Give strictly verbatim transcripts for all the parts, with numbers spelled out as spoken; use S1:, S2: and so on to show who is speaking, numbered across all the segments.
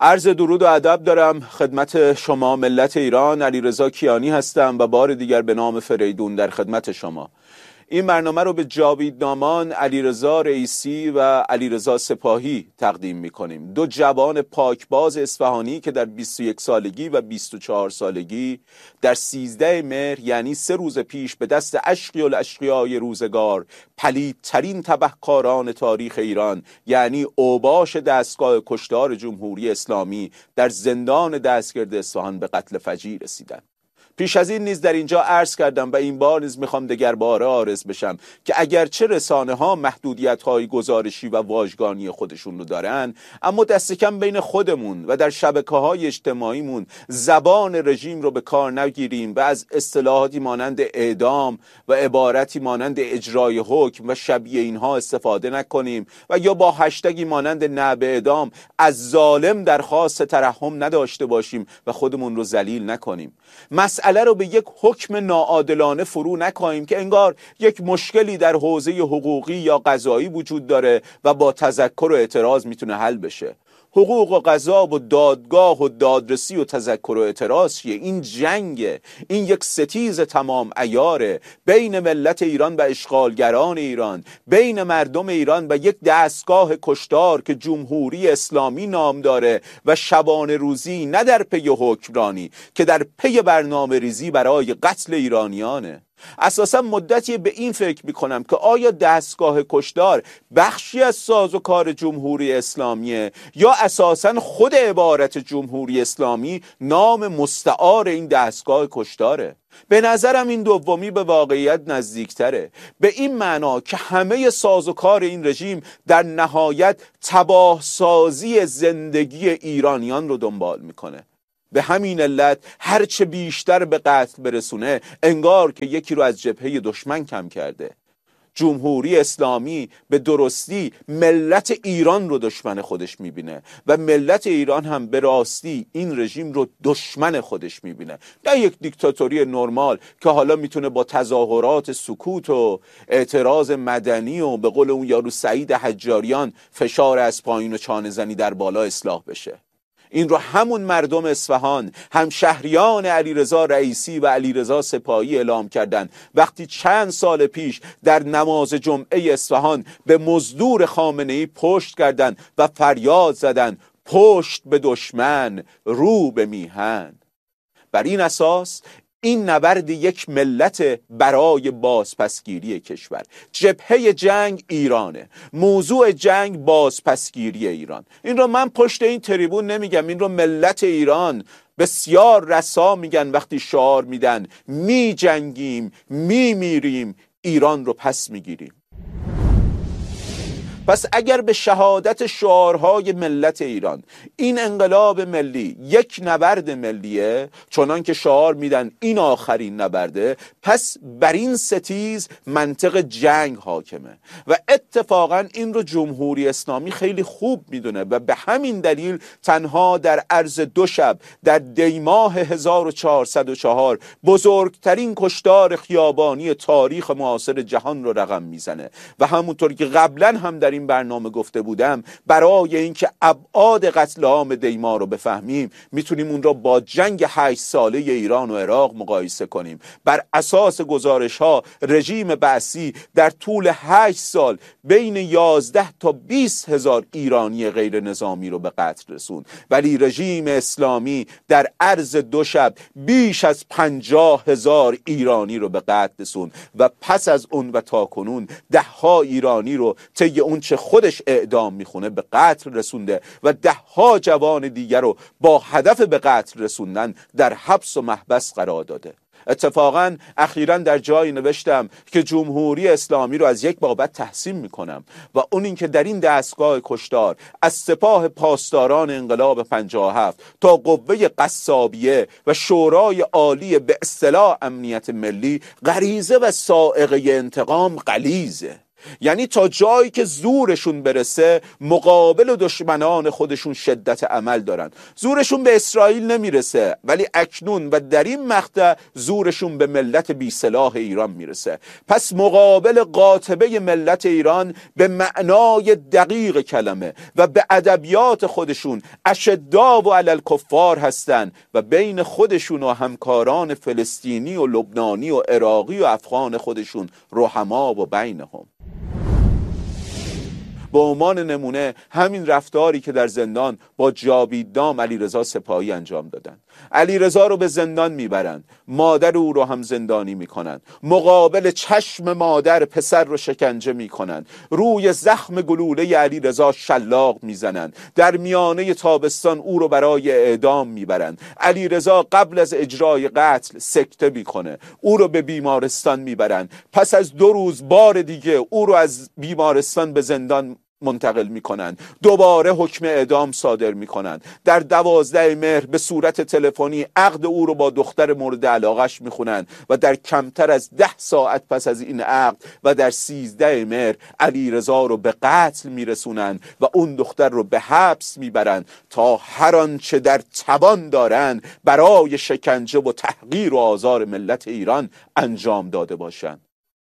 S1: عرض درود و ادب دارم خدمت شما ملت ایران. علیرضا کیانی هستم و بار دیگر به نام فریدون در خدمت شما. این برنامه رو به جاویدنامان علیرضا رئیسی و علیرضا سپاهی تقدیم می‌کنیم، دو جوان پاکباز اصفهانی که در بیست و یک سالگی و بیست و چهار سالگی در سیزده مهر یعنی سه روز پیش به دست اشقی الاشقیای روزگار پلیدترین تبهکاران تاریخ ایران یعنی اوباش دستگاه کشتار جمهوری اسلامی در زندان دستگرد اصفهان به قتل فجیع رسیدند. پیش از این نیز در اینجا عرض کردم و این بار نیز میخوام دگر باره عارض بشم که اگرچه رسانه ها محدودیت های گزارشی و واژگانی خودشون رو دارن، اما دست کم بین خودمون و در شبکه های اجتماعیمون زبان رژیم رو به کار نگیریم و از اصطلاحاتی مانند اعدام و عبارتی مانند اجرای حکم و شبیه اینها استفاده نکنیم و یا با هشتگی مانند نه به اعدام از ظالم درخواست ترحم نداشته باشیم و خودمون رو ذلیل نکنیم. مسئله رو به یک حکم ناعادلانه فرو نکنیم که انگار یک مشکلی در حوزه حقوقی یا قضایی وجود داره و با تذکر و اعتراض میتونه حل بشه. حقوق و قضا و دادگاه و دادرسی و تذکر و اعتراض چیه؟ این جنگه، این یک ستیز تمام عیاره بین ملت ایران و اشغالگران ایران، بین مردم ایران و یک دستگاه کشتار که جمهوری اسلامی نام داره و شبانه روزی نه در پی حکمرانی که در پی برنامه ریزی برای قتل ایرانیانه. اساسا مدتی به این فکر میکنم که آیا دستگاه کشتار بخشی از سازوکار جمهوری اسلامیه یا اساسا خود عبارت جمهوری اسلامی نام مستعار این دستگاه کشتاره؟ به نظرم این دومی به واقعیت نزدیکتره، به این معنا که همه سازوکار این رژیم در نهایت تباه سازی زندگی ایرانیان رو دنبال میکنه. به همین علت هرچه بیشتر به قتل برسونه انگار که یکی رو از جبهه دشمن کم کرده. جمهوری اسلامی به درستی ملت ایران رو دشمن خودش میبینه و ملت ایران هم به راستی این رژیم رو دشمن خودش میبینه، نه یک دیکتاتوری نرمال که حالا میتونه با تظاهرات سکوت و اعتراض مدنی و به قول اون یارو سعید حجاریان فشار از پایین و چانه زنی در بالا اصلاح بشه. این رو همون مردم اصفهان، هم شهریان علیرضا رئیسی و علیرضا سپاهی اعلام کردند وقتی چند سال پیش در نماز جمعه اصفهان به مزدور خامنه‌ای پشت کردند و فریاد زدند پشت به دشمن رو به میهن. بر این اساس این نبرد یک ملت برای بازپسگیری کشور. جبهه جنگ ایرانه، موضوع جنگ بازپسگیری ایران. این رو من پشت این تریبون نمیگم، این رو ملت ایران بسیار رسا میگن وقتی شعار میدن می جنگیم می میریم ایران رو پس میگیریم. پس اگر به شهادت شعارهای ملت ایران این انقلاب ملی یک نبرد ملیه، چنان که شعار میدن این آخرین نبرده، پس بر این ستیز منطق جنگ حاکمه و اتفاقا این رو جمهوری اسلامی خیلی خوب میدونه و به همین دلیل تنها در عرض دو شب در دیماه هزار و چهارصد و چهار بزرگترین کشتار خیابانی تاریخ معاصر جهان رو رقم میزنه و همونطور که قبلا هم در این برنامه گفته بودم، برای اینکه ابعاد قتل عام دیما رو بفهمیم میتونیم اون رو با جنگ هشت ساله ایران و عراق مقایسه کنیم. بر اساس گزارش ها رژیم بعثی در طول هشت سال بین یازده تا بیست هزار ایرانی غیر نظامی رو به قتل رسوند، ولی رژیم اسلامی در عرض دو شب بیش از پنجاه هزار ایرانی رو به قتل رسوند و پس از اون و تا کنون ده ها ایرانی رو طی اون چه خودش اعدام میخونه به قتل رسونده و ده ها جوان دیگر رو با هدف به قتل رسوندن در حبس و محبس قرار داده. اتفاقا اخیراً در جایی نوشتم که جمهوری اسلامی رو از یک بابت تحسین میکنم و اون این که در این دستگاه کشتار از سپاه پاسداران انقلاب پنجاه و هفت تا قوه قصابیه و شورای عالی به اصطلاح امنیت ملی غریزه و سائقه انتقام غلیظه. یعنی تا جایی که زورشون برسه مقابل دشمنان خودشون شدت عمل دارن. زورشون به اسرائیل نمیرسه، ولی اکنون و در این مقطع زورشون به ملت بی سلاح ایران میرسه. پس مقابل قاطبه ملت ایران به معنای دقیق کلمه و به ادبیات خودشون اشداء و علی الکفار هستن و بین خودشون و همکاران فلسطینی و لبنانی و عراقی و افغان خودشون رحما و بینهم. به عنوان نمونه همین رفتاری که در زندان با جاویدنام علیرضا سپاهی انجام دادن. علیرضا رو به زندان میبرند، مادر او رو هم زندانی میکنند، مقابل چشم مادر پسر رو شکنجه میکنند، روی زخم گلوله علیرضا شلاق میزنند، در میانه تابستان او رو برای اعدام میبرند. علیرضا قبل از اجرای قتل سکته میکنه، او رو به بیمارستان میبرند. پس از دو روز بار دیگه او رو از بیمارستان به زندان منتقل میکنند، دوباره حکم اعدام صادر میکنند. در دوازده مهر به صورت تلفنی عقد او رو با دختر مورد علاقش میخونند و در کمتر از ده ساعت پس از این عقد و در سیزده مهر علیرضا رو به قتل میرسونند و اون دختر رو به حبس میبرند تا هر آنچه در توان دارند برای شکنجه و تحقیر و آزار ملت ایران انجام داده باشند.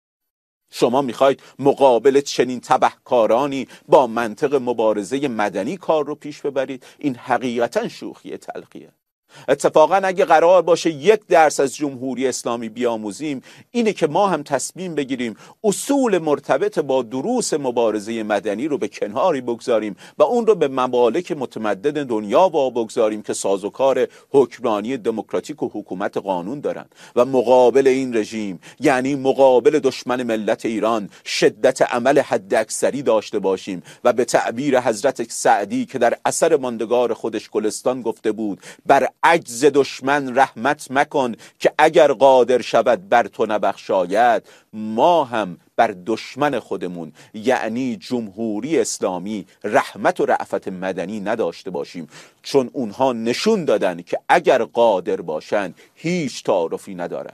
S1: شما میخواید مقابل چنین تبهکارانی با منطق مبارزه مدنی کار رو پیش ببرید؟ این حقیقتا شوخی تلخیه. اتفاقا اگه قرار باشه یک درس از جمهوری اسلامی بیاموزیم اینه که ما هم تصمیم بگیریم اصول مرتبط با دروس مبارزه مدنی رو به کناری بگذاریم و اون رو به ممالک متمدن دنیا وا بگذاریم که سازوکار حکمرانی دموکراتیک و حکومت قانون دارن و مقابل این رژیم، یعنی مقابل دشمن ملت ایران، شدت عمل حد اکثری داشته باشیم و به تعبیر حضرت سعدی که در اثر ماندگار خودش گلستان گفته بود، بر عجز دشمن رحمت مکن که اگر قادر شود بر تو نبخشاید، ما هم بر دشمن خودمون یعنی جمهوری اسلامی رحمت و رأفت مدنی نداشته باشیم، چون اونها نشون دادن که اگر قادر باشن هیچ تعارفی ندارن.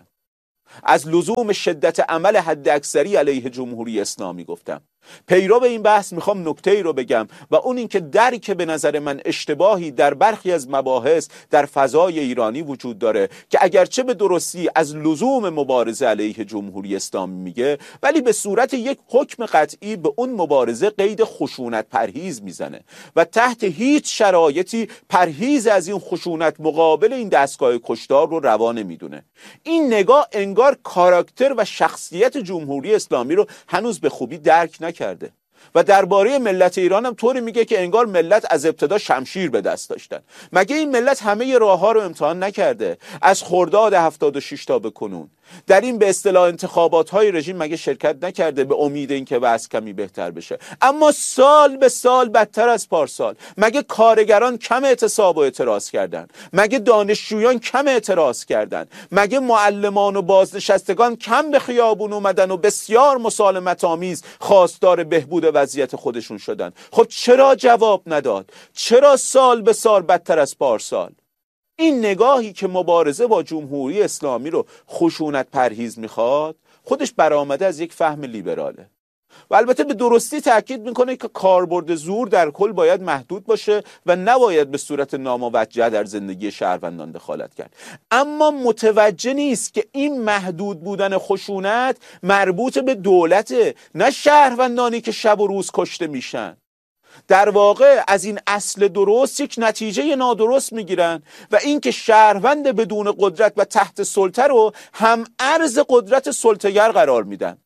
S1: از لزوم شدت عمل حد اکثری علیه جمهوری اسلامی گفتم. پیرو به این بحث میخوام نکته ای رو بگم و اون این که درک به نظر من اشتباهی در برخی از مباحث در فضای ایرانی وجود داره که اگرچه به درستی از لزوم مبارزه علیه جمهوری اسلامی میگه، ولی به صورت یک حکم قطعی به اون مبارزه قید خشونت پرهیز میزنه و تحت هیچ شرایطی پرهیز از این خشونت مقابل این دستگاه کشتار رو روا نمیدونه. این نگاه انگار کاراکتر و شخصیت جمهوری اسلامی رو هنوز به خوبی درک نکرده کرده و درباره ملت ایران هم طوری میگه که انگار ملت از ابتدا شمشیر به دست داشتن. مگه این ملت همه راه ها رو امتحان نکرده؟ از خرداد هفتاد و شش تا به کنون در این به اصطلاح انتخابات های رژیم مگه شرکت نکرده به امید اینکه وضع کمی بهتر بشه؟ اما سال به سال بدتر از پارسال. مگه کارگران کم اعتصاب و اعتراض کردند؟ مگه دانشجویان کم اعتراض کردند؟ مگه معلمان و بازنشستگان کم به خیابون اومدن و بسیار مسالمت آمیز خواستار بهبود وضعیت خودشون شدن؟ خب چرا جواب نداد؟ چرا سال به سال بدتر از پارسال؟ این نگاهی که مبارزه با جمهوری اسلامی رو خشونت پرهیز میخواد خودش برآمده از یک فهم لیبراله و البته به درستی تاکید میکنه که کاربرد زور در کل باید محدود باشه و نباید به صورت ناموجه در زندگی شهروندان دخالت کرد. اما متوجه نیست که این محدود بودن خشونت مربوط به دولته، نه شهروندانی که شب و روز کشته میشن. در واقع از این اصل درست یک نتیجه نادرست میگیرن و اینکه شهروند بدون قدرت و تحت سلطه رو هم ارز قدرت سلطه‌گر قرار میدن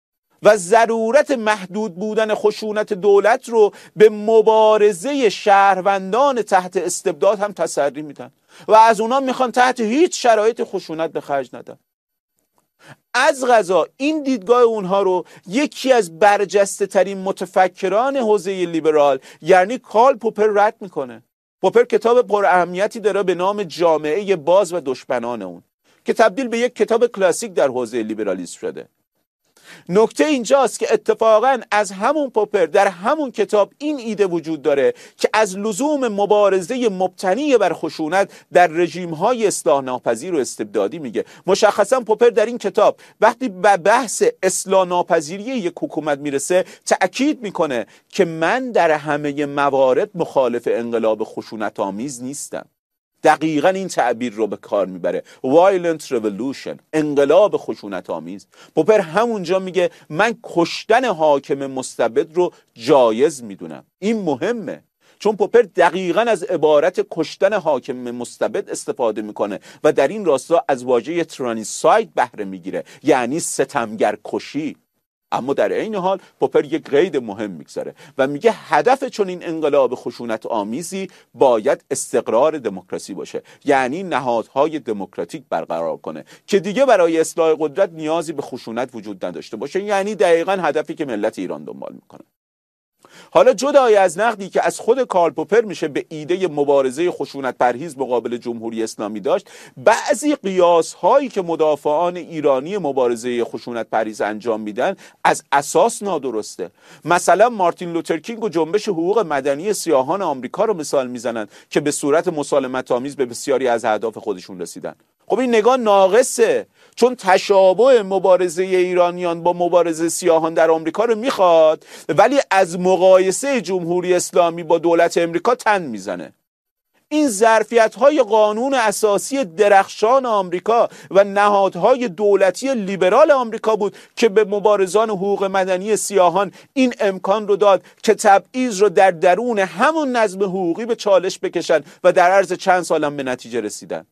S1: و ضرورت محدود بودن خشونت دولت رو به مبارزه شهروندان تحت استبداد هم تسری میدن و از اونا میخوان تحت هیچ شرایط خشونت به خرج ندن. از قضا این دیدگاه اونها رو یکی از برجسته ترین متفکران حوزه لیبرال یعنی کارل پوپر رد میکنه. پوپر کتاب پر اهمیتی داره به نام جامعه باز و دشمنان اون که تبدیل به یک کتاب کلاسیک در حوزه لیبرالیسم شده. نکته اینجاست که اتفاقا از همون پوپر در همون کتاب این ایده وجود داره که از لزوم مبارزه مبتنی بر خشونت در رژیم‌های اصلاح ناپذیر و استبدادی میگه. مشخصا پوپر در این کتاب وقتی به بحث اصلاح ناپذیری یک حکومت میرسه تأکید میکنه که من در همه موارد مخالف انقلاب خشونت آمیز نیستم. دقیقا این تعبیر رو به کار میبره، violent revolution، انقلاب خشونت آمیز. پوپر همونجا میگه من کشتن حاکم مستبد رو جایز میدونم. این مهمه چون پوپر دقیقا از عبارت کشتن حاکم مستبد استفاده میکنه و در این راستا از واژه ترانیساید بهره میگیره، یعنی ستمگر کشی. اما در عین حال پوپر یک قید مهم میگذاره و میگه هدف چون این انقلاب خشونت آمیزی باید استقرار دموکراسی باشه، یعنی نهادهای دموکراتیک برقرار کنه که دیگه برای اصلاح قدرت نیازی به خشونت وجود نداشته باشه، یعنی دقیقاً هدفی که ملت ایران دنبال میکنه. حالا جدای از نقدی که از خود کارل پوپر میشه به ایده مبارزه خشونت پرهیز مقابل جمهوری اسلامی داشت، بعضی قیاس هایی که مدافعان ایرانی مبارزه خشونت پرهیز انجام میدن از اساس نادرسته. مثلا مارتین لوتر کینگ و جنبش حقوق مدنی سیاهان آمریکا رو مثال میزنن که به صورت مسالمت آمیز به بسیاری از اهداف خودشون رسیدن. خب این نگاه ناقصه، چون تشابه مبارزه ایرانیان با مبارزه سیاهان در آمریکا رو میخواد ولی از مقایسه جمهوری اسلامی با دولت امریکا تن میزنه. این ظرفیت‌های قانون اساسی درخشان آمریکا و نهادهای دولتی لیبرال آمریکا بود که به مبارزان حقوق مدنی سیاهان این امکان رو داد که تبعیض رو در درون همون نظم حقوقی به چالش بکشن و در عرض چند سالم به نتیجه رسیدن.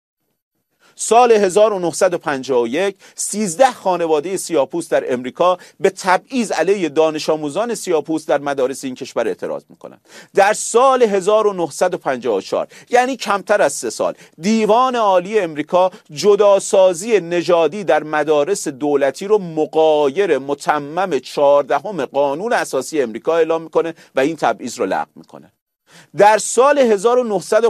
S1: سال هزار و نهصد و پنجاه و یک سیزده خانواده سیاه‌پوست در امریکا به تبعیض علیه دانش آموزان سیاه‌پوست در مدارس این کشور اعتراض میکنند. در سال هزار و نهصد و پنجاه و چهار یعنی کمتر از سه سال دیوان عالی امریکا جداسازی نژادی در مدارس دولتی رو مغایر متمم چهاردهم قانون اساسی امریکا اعلام میکنه و این تبعیض رو لغو میکنه. در سال هزار و نهصد و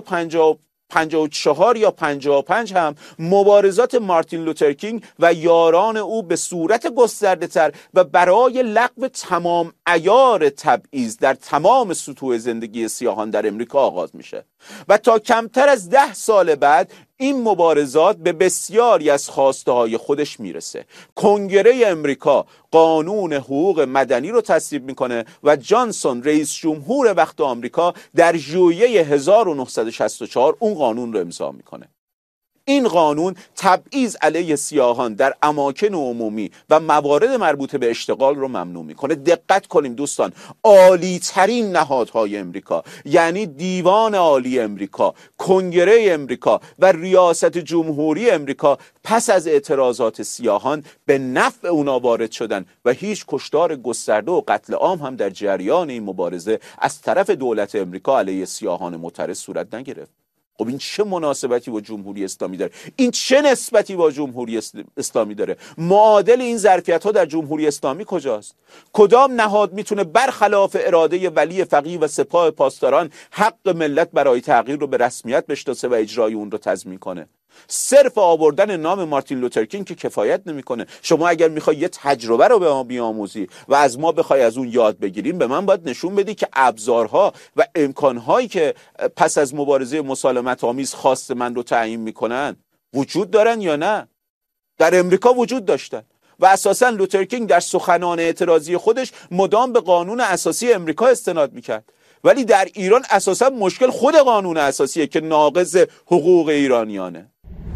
S1: پنجاه و چهار یا پنجاه و پنج هم مبارزات مارتین لوتر کینگ و یاران او به صورت گسترده تر و برای لغو تمام عیار تبعیض در تمام سطوح زندگی سیاهان در امریکا آغاز میشه و تا کمتر از ده سال بعد این مبارزات به بسیاری از خواسته های خودش میرسه. کنگره امریکا قانون حقوق مدنی رو تصویب میکنه و جانسون رئیس جمهور وقت آمریکا در ژوئیه هزار و نهصد و شصت و چهار اون قانون رو امضا میکنه. این قانون تبعیض علیه سیاهان در اماکن عمومی و موارد مربوط به اشتغال رو ممنوع میکنه. دقت کنیم دوستان، عالی ترین نهادهای امریکا یعنی دیوان عالی امریکا، کنگره امریکا و ریاست جمهوری امریکا پس از اعتراضات سیاهان به نفع اونا وارد شدن و هیچ کشتار گسترده و قتل عام هم در جریان این مبارزه از طرف دولت امریکا علیه سیاهان معترض صورت نگرفت. خب این چه مناسبتی با جمهوری اسلامی داره؟ این چه نسبتی با جمهوری اسلامی داره؟ معادل این ظرفیت ها در جمهوری اسلامی کجاست؟ کدام نهاد میتونه برخلاف اراده ولی فقیه و سپاه پاسداران حق ملت برای تغییر رو به رسمیت بشناسه و اجرای اون رو تضمین کنه؟ صرف آوردن نام مارتین لوتر کینگ که کفایت نمیکنه. شما اگر میخوای یه تجربه رو به ما بیاموزی و از ما بخوای از اون یاد بگیریم، به من باید نشون بدی که ابزارها و امکانهایی که پس از مبارزه مسالمت آمیز خواست من رو تعیین میکنن وجود دارن یا نه. در امریکا وجود داشتن و اساساً لوتر کینگ در سخنان اعتراضی خودش مدام به قانون اساسی امریکا استناد میکرد، ولی در ایران اساساً مشکل خود قانون اساسیه که ناقض حقوق ایرانیانه.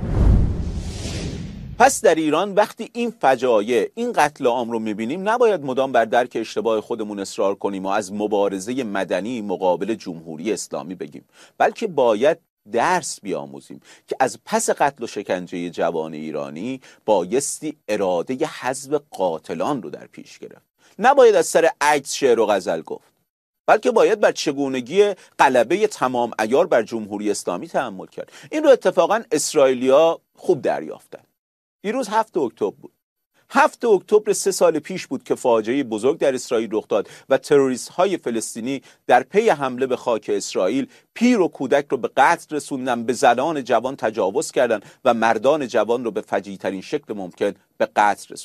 S1: پس در ایران وقتی این فجایع، این قتل عام رو میبینیم، نباید مدام بر درک اشتباه خودمون اصرار کنیم و از مبارزه مدنی مقابل جمهوری اسلامی بگیم، بلکه باید درس بیاموزیم که از پس قتل و شکنجه جوان ایرانی بایستی اراده حذف قاتلان رو در پیش گرفت. نباید از سر عکس شعر و غزل گفت، بلکه باید بر چگونگی غلبه تمام عیار بر جمهوری اسلامی تأمل کرد. این رو اتفاقا اسرائیلیا خوب دریافتن. دیروز هفتم اکتبر بود. هفتم اکتبر سه سال پیش بود که فاجعه بزرگ در اسرائیل رخ داد و تروریست های فلسطینی در پی حمله به خاک اسرائیل پیر و کودک رو به قتل رسوندن، به زنان جوان تجاوز کردند و مردان جوان رو به فجیع ترین شکل ممکن به قتل رسوندن.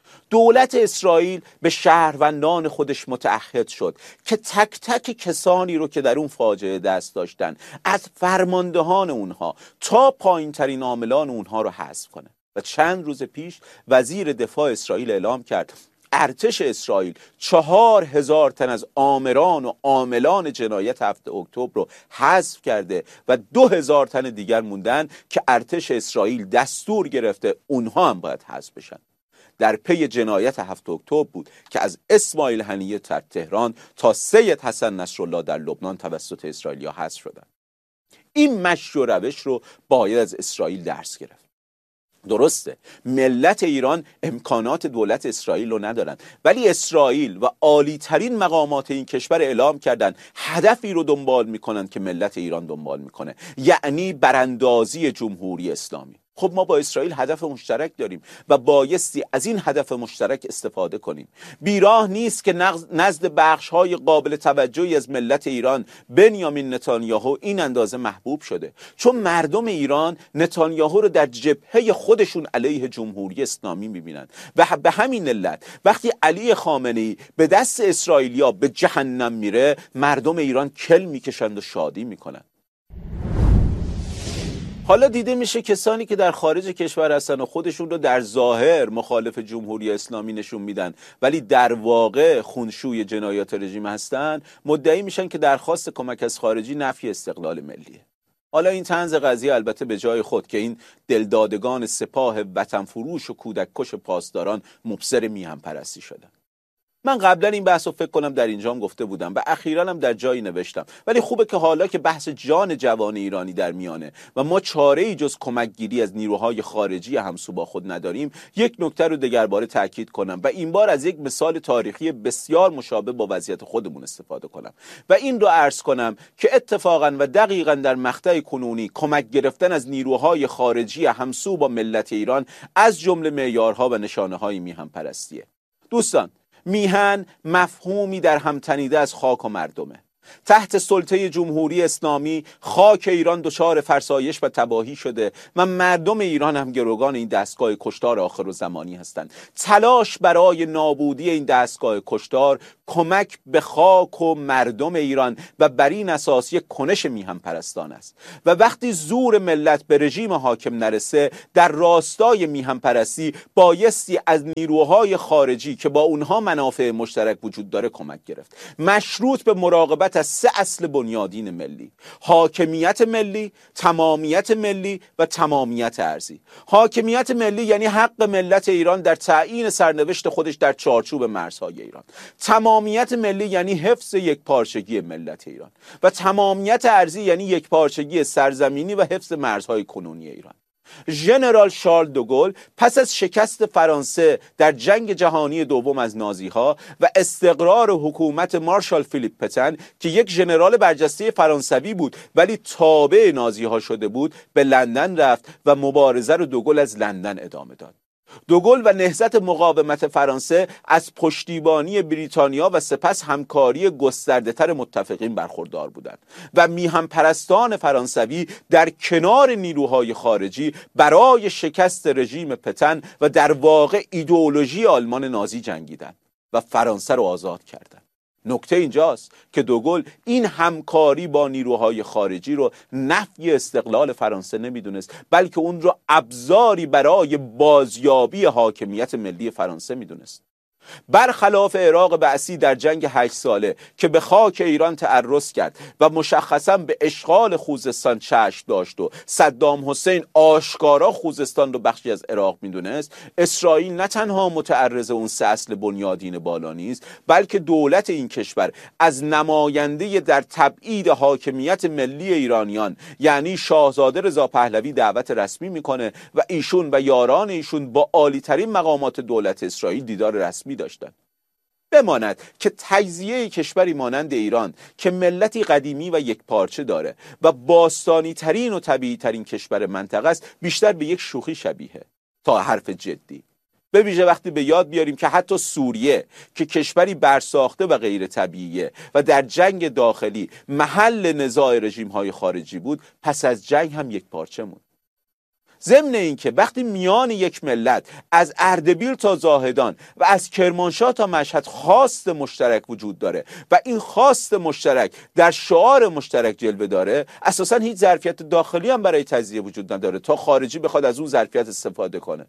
S1: دولت اسرائیل به شهروندان خودش متعهد شد که تک تک کسانی رو که در اون فاجعه دست داشتن، از فرماندهان اونها تا پایین ترین عاملان اونها رو حذف کنه. و چند روز پیش وزیر دفاع اسرائیل اعلام کرد ارتش اسرائیل چهار هزار تن از آمران و عاملان جنایت هفت اکتبر رو حذف کرده و دو هزار تن دیگر موندن که ارتش اسرائیل دستور گرفته اونها هم باید حذف بشن. در پی جنایت هفت اکتبر بود که از اسماعیل هنیه در تهران تا سید حسن نصرالله در لبنان توسط اسرائیلیا حذف شدن. این مشی و روش رو باید از اسرائیل درس گرفت. درسته ملت ایران امکانات دولت اسرائیل رو ندارن، ولی اسرائیل و عالی ترین مقامات این کشور اعلام کردن هدفی رو دنبال میکنن که ملت ایران دنبال میکنه، یعنی براندازی جمهوری اسلامی. خب ما با اسرائیل هدف مشترک داریم و بایستی از این هدف مشترک استفاده کنیم. بیراه نیست که نزد بخش‌های قابل توجهی از ملت ایران بنیامین نتانیاهو این اندازه محبوب شده، چون مردم ایران نتانیاهو رو در جبهه خودشون علیه جمهوری اسلامی می‌بینن و به همین علت وقتی علی خامنه‌ای به دست اسرائیلیا به جهنم میره، مردم ایران کل میکشند و شادی میکنن. حالا دیده میشه کسانی که در خارج کشور هستن و خودشون رو در ظاهر مخالف جمهوری اسلامی نشون میدن ولی در واقع خونشوی جنایات رژیم هستن، مدعی میشن که درخواست کمک از خارجی نفی استقلال ملیه. حالا این طنز قضیه البته به جای خود که این دلدادگان سپاه وطن فروش و کودک کش پاسداران مبصر میهم پرستی شدن. من قبلا این بحث رو فکر کنم در اینجام گفته بودم و اخیراً هم در جایی نوشتم، ولی خوبه که حالا که بحث جان جوان ایرانی در میانه و ما چاره‌ای جز کمک گیری از نیروهای خارجی همسو با خود نداریم، یک نکته رو دگرباره تاکید کنم و این بار از یک مثال تاریخی بسیار مشابه با وضعیت خودمون استفاده کنم و این رو عرض کنم که اتفاقاً و دقیقاً در مقطع کنونی کمک گرفتن از نیروهای خارجی همسو با ملت ایران از جمله معیارها و نشانه‌های میهم پرستیه. دوستان، میهن مفهومی در هم تنیده از خاک و مردمه. تحت سلطه جمهوری اسلامی خاک ایران دچار فرسایش و تباهی شده و مردم ایران هم گروگان این دستگاه کشتار آخرالزمانی هستند. تلاش برای نابودی این دستگاه کشتار کمک به خاک و مردم ایران و بر این اساس یک کنش میهم پرستان است و وقتی زور ملت به رژیم حاکم نرسه، در راستای میهم پرستی بایستی از نیروهای خارجی که با اونها منافع مشترک وجود داره کمک گرفت، مشروط به مراقبت از سه اصل بنیادین ملی: حاکمیت ملی، تمامیت ملی و تمامیت ارضی. حاکمیت ملی یعنی حق ملت ایران در تعیین سرنوشت خودش در چارچوب مرزهای ایران. تمامیت ملی یعنی حفظ یکپارچگی ملت ایران و تمامیت ارضی یعنی یکپارچگی سرزمینی و حفظ مرزهای کنونی ایران. ژنرال شارل دوگل پس از شکست فرانسه در جنگ جهانی دوم از نازیها و استقرار حکومت مارشال فیلیپ پتن که یک ژنرال برجسته فرانسوی بود ولی تابع نازیها شده بود، به لندن رفت و مبارزه رو دوگل از لندن ادامه داد. دوگل و نهضت مقاومت فرانسه از پشتیبانی بریتانیا و سپس همکاری گسترده‌تر متفقین برخوردار بودند و میهم پرستان فرانسوی در کنار نیروهای خارجی برای شکست رژیم پتن و در واقع ایدئولوژی آلمان نازی جنگیدند و فرانسه رو آزاد کردند. نکته اینجاست که دوگل این همکاری با نیروهای خارجی رو نفی استقلال فرانسه نمیدونست، بلکه اون رو ابزاری برای بازیابی حاکمیت ملی فرانسه میدونست. برخلاف عراق بعثی در جنگ هشت ساله که به خاک ایران تعرض کرد و مشخصا به اشغال خوزستان چشم داشت و صدام حسین آشکارا خوزستان رو بخشی از عراق میدونست، اسرائیل نه تنها متعرض اون سه اصل بنیادین بالا نیست، بلکه دولت این کشور از نماینده در تبعید حاکمیت ملی ایرانیان یعنی شاهزاده رضا پهلوی دعوت رسمی میکنه و ایشون و یاران ایشون با عالی ترین مقامات دولت اسرائیل دیدار رسمی داشتن. بماند که تجزیه کشوری مانند ایران که ملتی قدیمی و یک پارچه داره و باستانی ترین و طبیعی ترین کشور منطقه است، بیشتر به یک شوخی شبیه تا حرف جدی. به ویژه وقتی به یاد بیاریم که حتی سوریه که کشوری برساخته و غیر طبیعیه و در جنگ داخلی محل نزاع رژیم‌های خارجی بود، پس از جنگ هم یک پارچه موند. ضمن اینکه وقتی میان یک ملت از اردبیل تا زاهدان و از کرمانشاه تا مشهد خواست مشترک وجود داره و این خواست مشترک در شعار مشترک جلوه داره، اساساً هیچ ظرفیت داخلی هم برای تجزیه وجود نداره تا خارجی بخواد از اون ظرفیت استفاده کنه.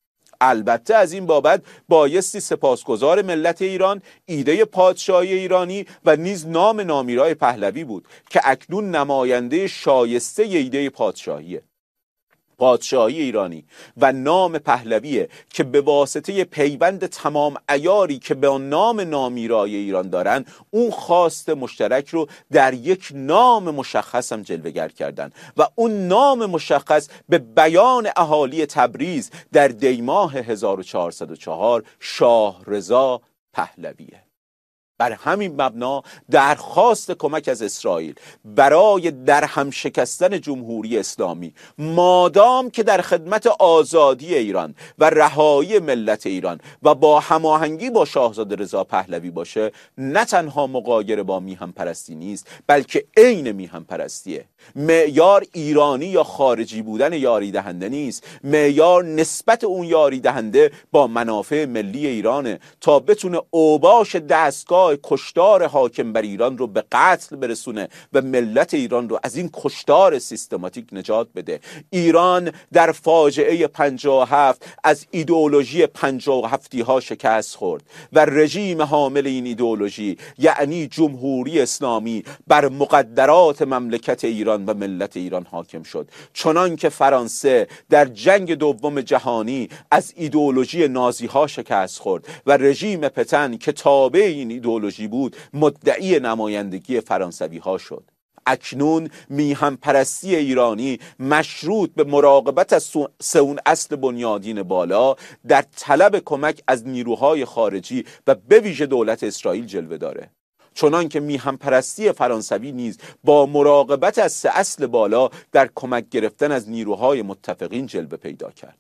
S1: البته از این بابت بایستی سپاسگزار ملت ایران، ایده پادشاهی ایرانی و نیز نام نامیرای پهلوی بود که اکنون نماینده شایسته ایده پادشاهیه. پادشاهی ایرانی و نام پهلویه که به واسطه پیوند تمام عیاری که به نام نامیرای ایران دارن اون خواست مشترک رو در یک نام مشخص هم جلوه‌گر کردن و اون نام مشخص به بیان اهالی تبریز در دیماه هزار و چهارصد و چهار شاه رضا پهلویه. بر همین مبنا درخواست کمک از اسرائیل برای در هم شکستن جمهوری اسلامی مادام که در خدمت آزادی ایران و رهایی ملت ایران و با هماهنگی با شاهزاده رضا پهلوی باشه، نه تنها مغایر با میهن پرستی نیست بلکه عین میهن پرستیه. معیار ایرانی یا خارجی بودن یاری دهنده نیست، معیار نسبت اون یاری دهنده با منافع ملی ایرانه تا بتونه اوباش دستگاه کشتار حاکم بر ایران رو به قتل برسونه و ملت ایران رو از این کشتار سیستماتیک نجات بده. ایران در فاجعه پنجاه و هفت از ایدئولوژی پنجاه و هفتی ها شکست خورد و رژیم حامل این ایدئولوژی یعنی جمهوری اسلامی بر مقدرات مملکت ایران و ملت ایران حاکم شد، چنان که فرانسه در جنگ دوم جهانی از ایدئولوژی نازی ها شکست خورد و رژیم پتن که تابع این ایدئولوژی بود مدعی نمایندگی فرانسوی ها شد. اکنون میهن پرستی ایرانی مشروط به مراقبت از سه اون اصل بنیادین بالا در طلب کمک از نیروهای خارجی و به ویژه دولت اسرائیل جلوه داره، چنان که میهن پرستی فرانسوی نیز با مراقبت از سه اصل بالا در کمک گرفتن از نیروهای متفقین جلوه پیدا کرد.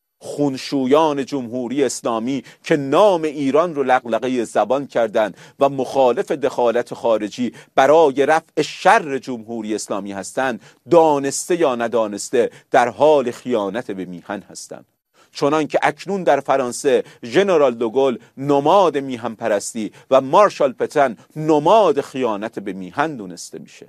S1: خونشویان جمهوری اسلامی که نام ایران رو لقلقه زبان کردند و مخالف دخالت خارجی برای رفع شر جمهوری اسلامی هستند، دانسته یا ندانسته در حال خیانت به میهن هستند. چنان که اکنون در فرانسه ژنرال دوگل نماد میهن پرستی و مارشال پتن نماد خیانت به میهن دونسته میشه.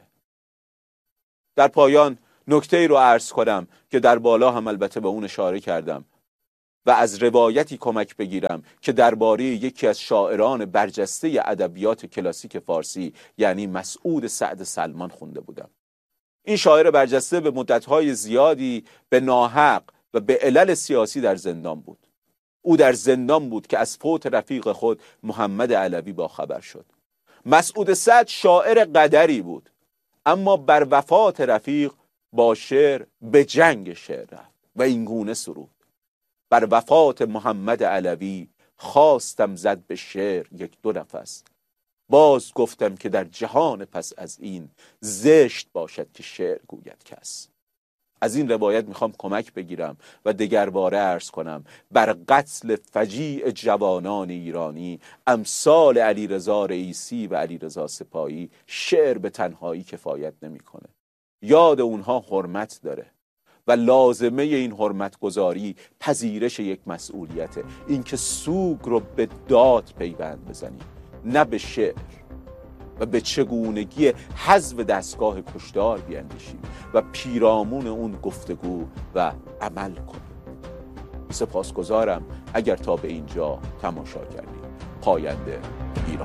S1: در پایان نکته‌ای رو عرض کنم که در بالا هم البته به اون اشاره کردم و از روایتی کمک بگیرم که درباره یکی از شاعران برجسته ادبیات کلاسیک فارسی یعنی مسعود سعد سلمان خونده بودم. این شاعر برجسته به مدت‌های زیادی به ناحق و به علل سیاسی در زندان بود. او در زندان بود که از فوت رفیق خود محمد علوی با خبر شد. مسعود سعد شاعر قدری بود، اما بر وفات رفیق با شعر به جنگ شعر رفت و این گونه سرود: بر وفات محمد علوی خواستم زد به شعر یک دو نفس، باز گفتم که در جهان پس از این زشت باشد که شعر گوید کس. از این روایت میخوام کمک بگیرم و دگرباره عرض کنم بر قتل فجیع جوانان ایرانی امثال علیرضا رئیسی و علیرضا سپاهی شعر به تنهایی کفایت نمیکنه. یاد اونها حرمت داره و لازمه این حرمت گذاری پذیرش یک مسئولیته، اینکه سوگ رو به داد پیوند بزنیم نه به شعر و به چگونگی حذف دستگاه کشتار بیاندیشیم و پیرامون اون گفتگو و عمل کنیم. سپاسگزارم اگر تا به اینجا تماشا کردید. پاینده ایران.